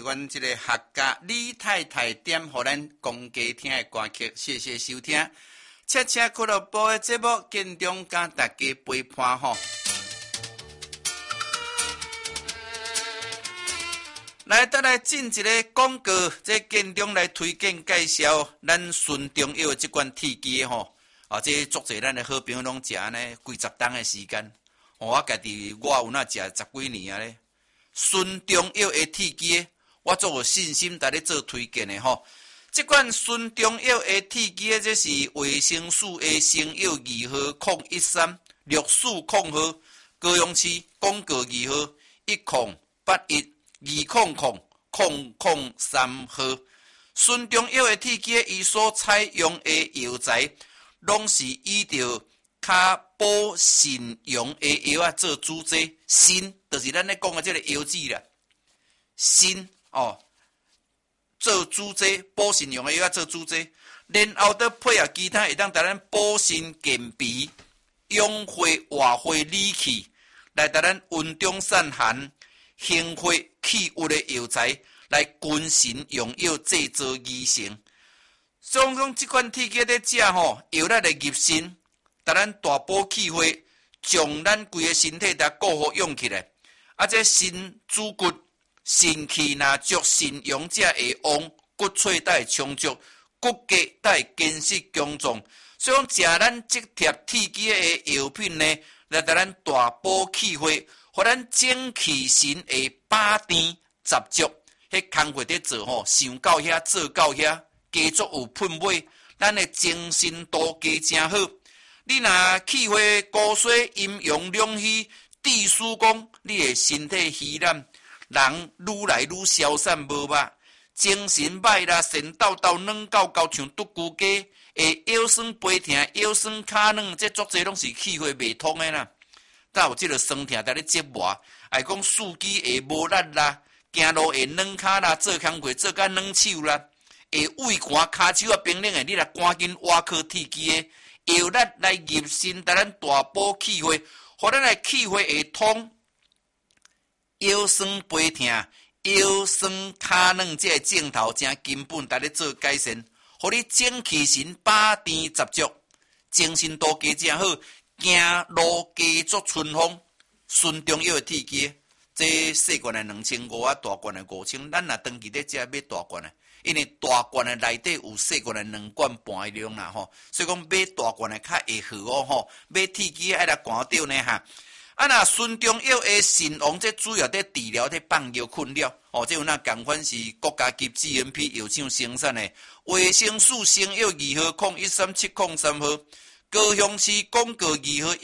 阮这个客家李太太点予咱公家听的歌曲，谢谢收听。车车俱乐部的节目，建中甲大家陪伴吼。来，再来进一个广告，这建中来推荐介绍咱孙中药这款铁鸡吼。这足侪咱的好朋友拢食呢，几十档的时间。我家己我有那食10几年啊咧。孙中药的铁鸡，我足有信心在咧做推荐的吼。这款孙中药的铁鸡，这是维生素 A 生药2号013，绿素0号，高雄市广告2号108120000003号。孙中药的铁鸡，伊所采用的药材，拢是以着较补肾阳的药做主剂，肾就是咱咧讲的这个药剂啦，肾做主剂，补肾用的药做主剂，然后再配合其他会当带咱补肾健脾、养血活血理气，来带咱温中散寒、行血去瘀的药材，来均衡用药制作而成。所以讲，这款铁鸡在食吼，药力来入肾，带咱大补气血，将咱规个身体来固好养起来。这肾主骨、肾气若足，肾阳者会旺，骨髓才会充足，骨骼才会坚实强壮。所以讲，食咱这贴铁鸡的药品呢，来带咱大补气血，互咱精气神会饱甜十足。迄工课在做吼，想到遐做到遐。加足有品味，咱的精神度加真好。你若气血高水，阴阳两虚，地疏讲，你的身体虚懒，人愈来愈消散无肉，精神歹啦，神抖抖，软狗狗像独孤鸡，会腰酸背痛，腰酸脚软，这足侪拢是气血未通的啦。才有这个酸痛在咧折磨，还讲司机会无力啦，行路会软脚啦，做工课做甲软手啦。会胃寒、骹手啊冰冷的，你来赶紧挖靠铁鸡的药力来入肾，带咱大补气血，互咱的气血会通。腰酸背痛、腰酸骹软这个症头真根本，带咧做改善，互你精气神饱甜十足，精神度加真好，行路加足春风。孙中药的铁鸡，这细罐的2500啊，大罐的5000，咱若长期咧食，买大罐的。因为大罐的内底有细罐的2罐半的量啦吼，所以讲买大罐的较会好哦吼，买铁鸡爱来赶掉呢哈。那孙中药的肾王，这主要在治疗在放尿困扰哦，这有那共款是国家级 GMP 药厂生产的维生素生药2号0137003号，高雄市广告2号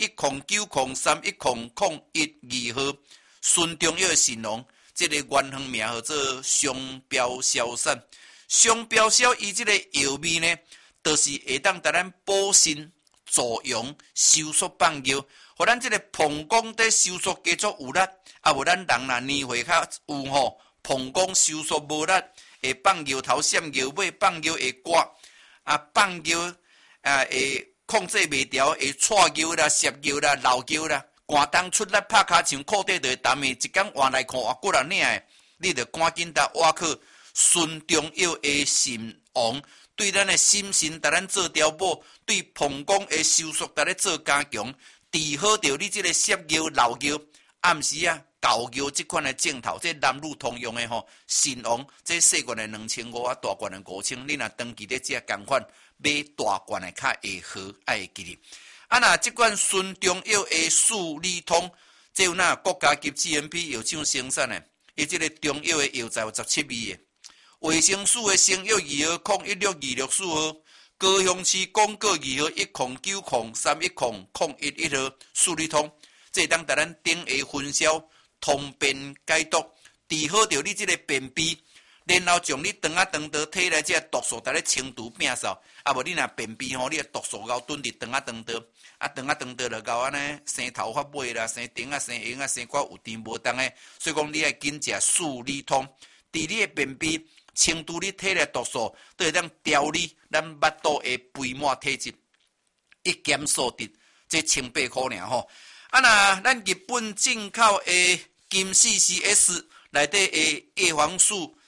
1090310001号，孙中药的肾王，这个原行名叫做双标消散。双标消伊这个药味呢，就是会当带咱补肾助阳、收缩放尿，互咱这个膀胱在收缩加足有力，无咱人若年岁较有吼，膀胱收缩无力，会放尿头、闪尿尾，放尿会刮，放尿会控制袂调，会错尿啦、摄尿啦、漏尿啦，寒冬出力拍骹像裤底就会澹的，一天换来看换骨力领的，你着赶紧搭挖靠。孙中药的肾王，对咱的心神，带咱做调补；对膀胱的收缩，带咱做加强，治好着你这个摄尿、漏尿、暗时搞尿这款的症头，这男女通用的吼。肾王，这细罐的2500啊，大罐的5000，你若长期咧食共款，买大罐的较会好，爱记哩。那这款孙中药的数理通，这有那国家级 GMP 药厂生产的，伊这个中药的药材有17味的。维生素的生药2号016264号，高雄市广告2号1090310001号，数理通，这当带咱顶下分销，通便解毒，治好着你这个便秘，然后将你肠道体内这毒素带咧清除摒扫，无你若便秘吼，你的毒素高囤伫肠道，肠道就高安尼生头发尾啦，生顶生圆生骨有甜无重的，所以讲你要紧食数理通，治你的便秘。清除你体内毒素，都会当调理咱腹肚的肥满体质，一减数值，这18块尔吼。那咱日本进口的金 CCS 内底的叶黄素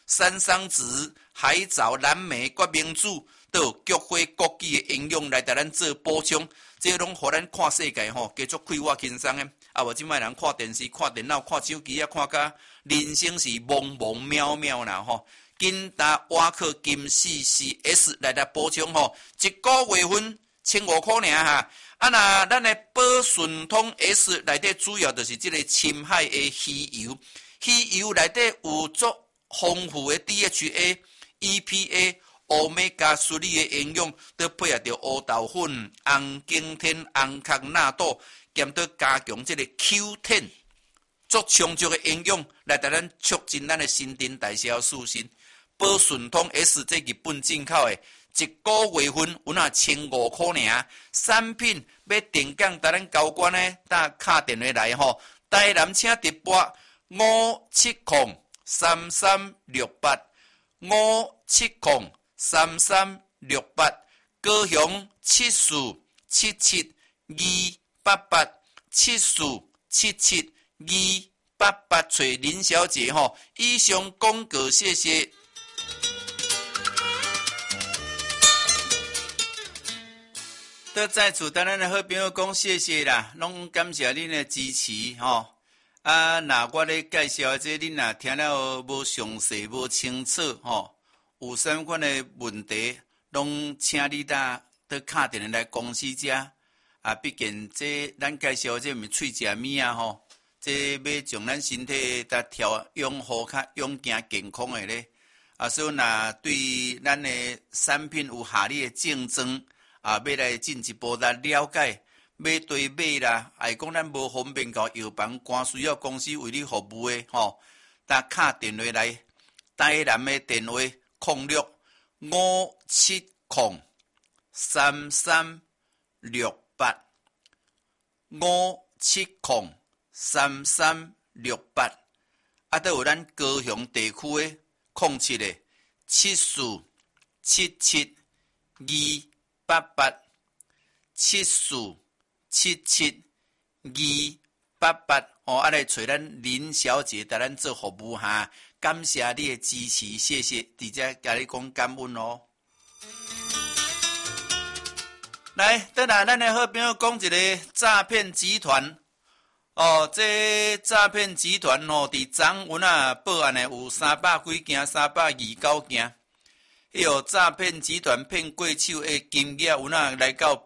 山桑子、海藻、蓝莓、决明子，都有菊花、枸杞的营养来带咱做补充。这拢互咱看世界吼，继续快活轻松诶。啊，无即摆人看电视、看电脑、看手机啊，看甲人生是茫茫渺渺啦吼。紧搭瓦克金 CCS 来补充吼，一个月份1500块尔哈。啊，那咱的宝顺通 S 内底主要就是这个深海的鱼油，鱼油内底有足丰富的 DHA、EPA、Omega 3的营养，都配合着乌豆粉、红景天、红壳纳豆，兼到加强这个 Q10， 足充足的营养来带咱促进咱的新陈代谢素性。宝顺通 S 这日本进口的。一个月份有那1500块尔，产品要定岗，带咱交关呢，打卡电话来吼，台南请直拨5703368，5703368，高雄74772887477288，找林小姐吼。以上广告，谢谢。都在此，当然的好朋友讲谢谢啦，拢感谢恁的支持吼。啊，那我咧介绍这恁若听了无详细、无清楚吼，有啥款的问题，拢请你都打电话来公司遮啊。毕竟这咱介绍这毋是喙食物啊吼，这要将咱身体达调养好较养健健康的咧。啊，所以若对咱的产品有下力的竞争。啊，要来进一步来了解，要对买啦，还讲咱无方便到药房，赶需要公司为你服务的吼，打卡电话来，台南的电话0605703368，5703368，啊，都有咱高雄地区的0774772288，74772288，哦，啊来找咱林小姐，带咱做服务哈。感谢你的支持，谢谢，直接甲你讲感恩哦。来，等下咱的好朋友讲一个诈骗集团。哦，这诈骗集团哦，伫昨昏啊报案的有300几件，329件。有诈骗集团骗过手的金额有哪来到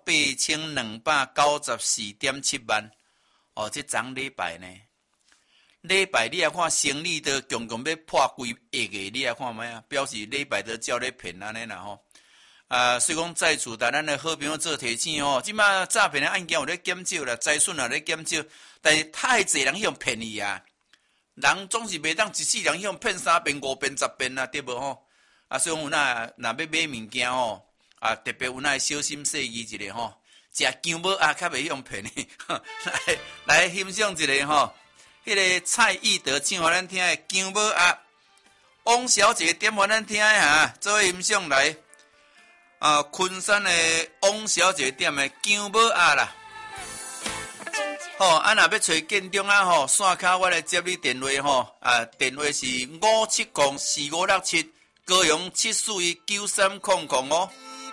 8294.7万。哦，这昨礼拜呢？礼拜你来看生意都强强要破几亿个，你来看卖啊？表示礼拜都照咧骗安尼啦吼。啊，所以讲在厝，但咱的好朋友做提醒哦。即马诈骗的案件有咧减少啦，财损也咧减少，但是太侪人向骗你啊！人总是袂当一世人向骗3遍、5遍、10遍啊，对无吼？啊，所以讲有若要买物件吼，啊，特别有那小心细意一个吼，食姜母鸭较袂用骗你。来欣赏一个吼，迄个蔡义德唱互咱听的姜母鸭，汪小姐点互咱听的哈，做欣赏来。啊，昆山的汪小姐点的姜母鸭啦。啊，若要找建中啊吼，线卡我来接你电话吼，啊，电话是5704567。高雄7419300哦。